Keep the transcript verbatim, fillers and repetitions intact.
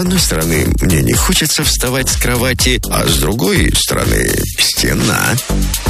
одной стороны, мне не хочется вставать с кровати, а с другой стороны, стена.